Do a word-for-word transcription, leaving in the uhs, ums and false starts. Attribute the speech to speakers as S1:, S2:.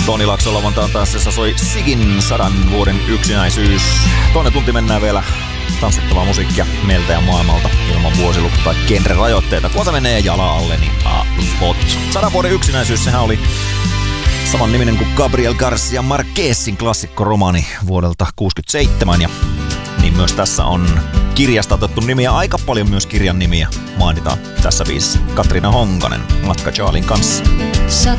S1: Toni Laakson lavantaan taas se soi Sigin sadan vuoden yksinäisyys. Toinen tunti mennään vielä tanssittavaa musiikkia meiltä ja maailmalta ilman vuosilukua tai genre-rajoitteita. Kuota menee jala alle, niin spot. Sadan vuoden yksinäisyys, sehän oli saman niminen kuin Gabriel Garcia Marquezin klassikkoromaani vuodelta kuusikymmentäseitsemän. Ja niin myös tässä on kirjasta otettu nimiä, aika paljon myös kirjan nimiä mainitaan tässä biisissä. Katriina Honkanen Matka Charlin kanssa.